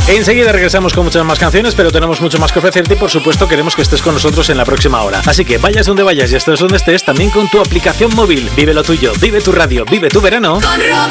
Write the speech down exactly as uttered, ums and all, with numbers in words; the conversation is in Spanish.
Enseguida regresamos con muchas más canciones, pero tenemos mucho más que ofrecerte y por supuesto queremos que estés con nosotros en la próxima hora. Así que vayas donde vayas y estés donde estés, también con tu aplicación móvil. Vive lo tuyo, vive tu radio, vive tu verano. Con